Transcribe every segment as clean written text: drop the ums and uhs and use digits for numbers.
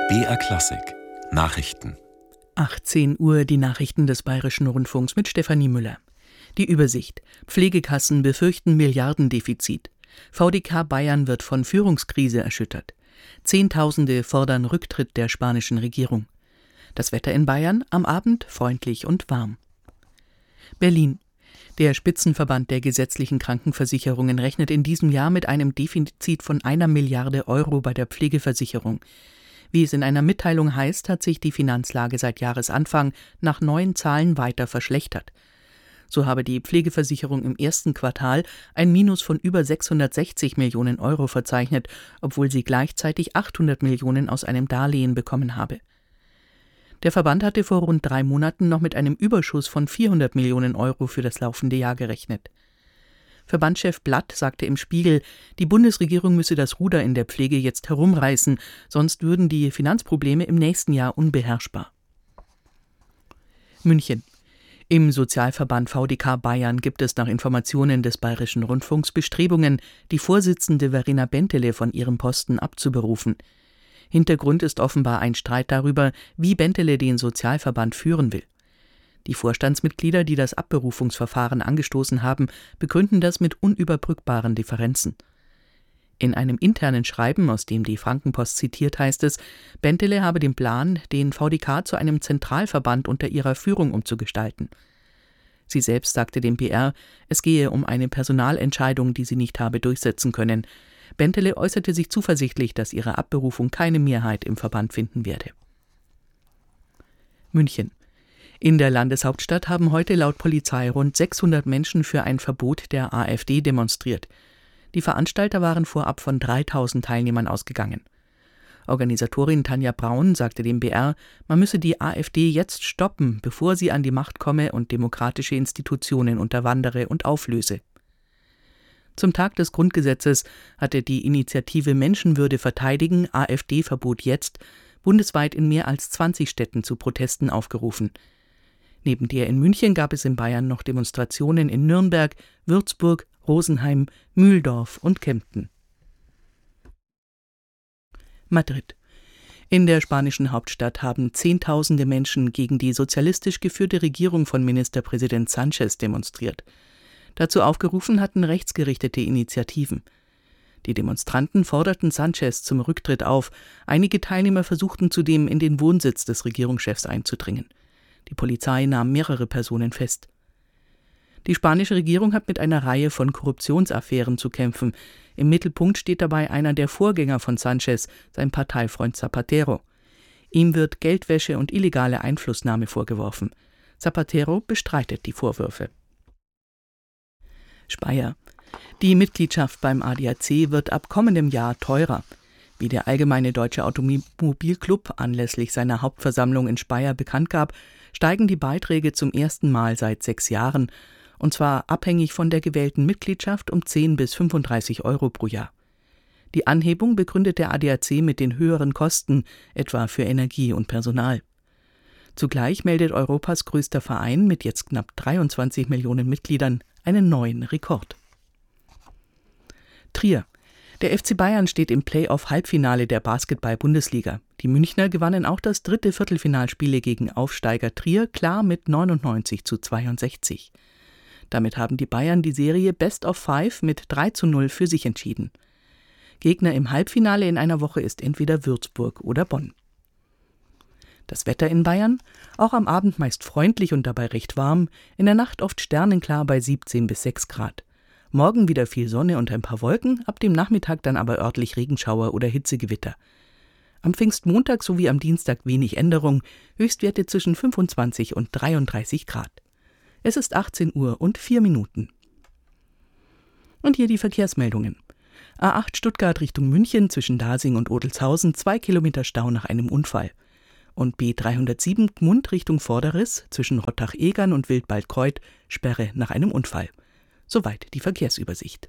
BR Klassik Nachrichten. 18 Uhr die Nachrichten des Bayerischen Rundfunks mit Stefanie Müller. Die Übersicht. Pflegekassen befürchten Milliardendefizit. VDK Bayern wird von Führungskrise erschüttert. Zehntausende fordern Rücktritt der spanischen Regierung. Das Wetter in Bayern am Abend freundlich und warm. Berlin. Der Spitzenverband der gesetzlichen Krankenversicherungen rechnet in diesem Jahr mit einem Defizit von 1 Milliarde Euro bei der Pflegeversicherung. Wie es in einer Mitteilung heißt, hat sich die Finanzlage seit Jahresanfang nach neuen Zahlen weiter verschlechtert. So habe die Pflegeversicherung im ersten Quartal ein Minus von über 660 Millionen Euro verzeichnet, obwohl sie gleichzeitig 800 Millionen aus einem Darlehen bekommen habe. Der Verband hatte vor rund 3 Monaten noch mit einem Überschuss von 400 Millionen Euro für das laufende Jahr gerechnet. Verbandschef Blatt sagte im Spiegel, die Bundesregierung müsse das Ruder in der Pflege jetzt herumreißen, sonst würden die Finanzprobleme im nächsten Jahr unbeherrschbar. München. Im Sozialverband VDK Bayern gibt es nach Informationen des Bayerischen Rundfunks Bestrebungen, die Vorsitzende Verena Bentele von ihrem Posten abzuberufen. Hintergrund ist offenbar ein Streit darüber, wie Bentele den Sozialverband führen will. Die Vorstandsmitglieder, die das Abberufungsverfahren angestoßen haben, begründen das mit unüberbrückbaren Differenzen. In einem internen Schreiben, aus dem die Frankenpost zitiert, heißt es, Bentele habe den Plan, den VDK zu einem Zentralverband unter ihrer Führung umzugestalten. Sie selbst sagte dem BR, es gehe um eine Personalentscheidung, die sie nicht habe durchsetzen können. Bentele äußerte sich zuversichtlich, dass ihre Abberufung keine Mehrheit im Verband finden werde. München. In der Landeshauptstadt haben heute laut Polizei rund 600 Menschen für ein Verbot der AfD demonstriert. Die Veranstalter waren vorab von 3000 Teilnehmern ausgegangen. Organisatorin Tanja Braun sagte dem BR, man müsse die AfD jetzt stoppen, bevor sie an die Macht komme und demokratische Institutionen unterwandere und auflöse. Zum Tag des Grundgesetzes hatte die Initiative Menschenwürde verteidigen, AfD-Verbot jetzt, bundesweit in mehr als 20 Städten zu Protesten aufgerufen. Neben der in München gab es in Bayern noch Demonstrationen in Nürnberg, Würzburg, Rosenheim, Mühldorf und Kempten. Madrid. In der spanischen Hauptstadt haben Zehntausende Menschen gegen die sozialistisch geführte Regierung von Ministerpräsident Sánchez demonstriert. Dazu aufgerufen hatten rechtsgerichtete Initiativen. Die Demonstranten forderten Sánchez zum Rücktritt auf. Einige Teilnehmer versuchten zudem, in den Wohnsitz des Regierungschefs einzudringen. Die Polizei nahm mehrere Personen fest. Die spanische Regierung hat mit einer Reihe von Korruptionsaffären zu kämpfen. Im Mittelpunkt steht dabei einer der Vorgänger von Sánchez, sein Parteifreund Zapatero. Ihm wird Geldwäsche und illegale Einflussnahme vorgeworfen. Zapatero bestreitet die Vorwürfe. Speyer. Die Mitgliedschaft beim ADAC wird ab kommendem Jahr teurer. Wie der Allgemeine Deutsche Automobilclub anlässlich seiner Hauptversammlung in Speyer bekannt gab, steigen die Beiträge zum ersten Mal seit 6 Jahren, und zwar abhängig von der gewählten Mitgliedschaft um 10 bis 35 Euro pro Jahr. Die Anhebung begründet der ADAC mit den höheren Kosten, etwa für Energie und Personal. Zugleich meldet Europas größter Verein mit jetzt knapp 23 Millionen Mitgliedern einen neuen Rekord. Trier. Der FC Bayern steht im Play-off-Halbfinale der Basketball-Bundesliga. Die Münchner gewannen auch das 3. Viertelfinalspiel gegen Aufsteiger Trier klar mit 99:62. Damit haben die Bayern die Serie Best of 5 mit 3:0 für sich entschieden. Gegner im Halbfinale in einer Woche ist entweder Würzburg oder Bonn. Das Wetter in Bayern? Auch am Abend meist freundlich und dabei recht warm, in der Nacht oft sternenklar bei 17 bis 6 Grad. Morgen wieder viel Sonne und ein paar Wolken, ab dem Nachmittag dann aber örtlich Regenschauer oder Hitzegewitter. Am Pfingstmontag sowie am Dienstag wenig Änderung, Höchstwerte zwischen 25 und 33 Grad. Es ist 18 Uhr und 4 Minuten. Und hier die Verkehrsmeldungen. A8 Stuttgart Richtung München zwischen Dasing und Odelshausen 2 Kilometer Stau nach einem Unfall. Und B307 Gmund Richtung Vorderriss zwischen Rottach-Egern und Wildbaldkreuth Sperre nach einem Unfall. Soweit die Verkehrsübersicht.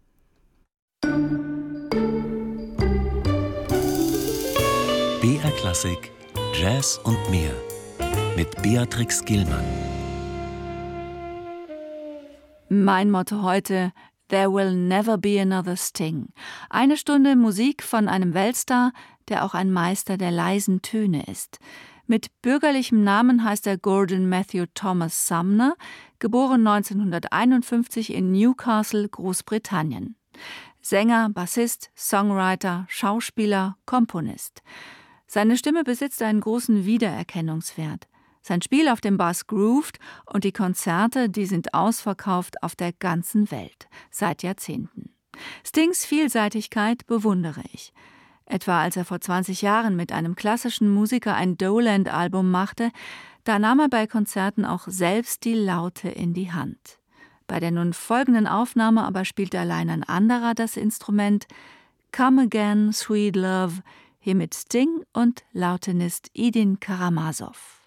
BR Klassik Jazz und mehr mit Beatrix Gillmann. Mein Motto heute: There Will Never Be Another Sting. 1 Stunde Musik von einem Weltstar, der auch ein Meister der leisen Töne ist. Mit bürgerlichem Namen heißt er Gordon Matthew Thomas Sumner, geboren 1951 in Newcastle, Großbritannien. Sänger, Bassist, Songwriter, Schauspieler, Komponist. Seine Stimme besitzt einen großen Wiedererkennungswert. Sein Spiel auf dem Bass groovt und die Konzerte, die sind ausverkauft auf der ganzen Welt, seit Jahrzehnten. Stings Vielseitigkeit bewundere ich. Etwa als er vor 20 Jahren mit einem klassischen Musiker ein Dowland-Album machte, da nahm er bei Konzerten auch selbst die Laute in die Hand. Bei der nun folgenden Aufnahme aber spielt allein ein anderer das Instrument. Come Again, Sweet Love, hier mit Sting und Lautenist Edin Karamazov.